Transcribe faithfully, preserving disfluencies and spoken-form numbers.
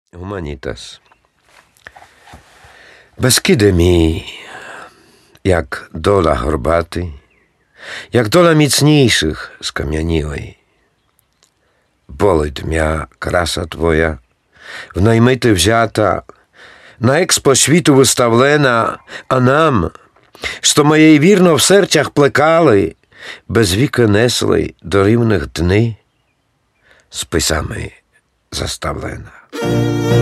Гуманітас. Бескиде мій, як дола горбатий, як дола міцніших скам'янілий. Болить м'я краса твоя, в наймити взята, на експо світу виставлена, а нам, що моєї вірно в серцях плекали, без віка несли до рівних дни, списами заставлена.